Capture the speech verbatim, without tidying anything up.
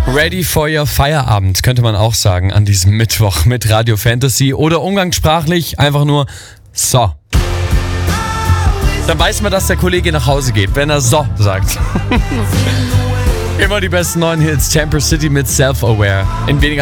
Ready for your Feierabend, könnte man auch sagen, an diesem Mittwoch mit Radio Fantasy oder umgangssprachlich einfach nur so. Dann weiß man, dass der Kollege nach Hause geht, wenn er so sagt. Immer die besten neuen Hits, Temper City mit Self-Aware. In weniger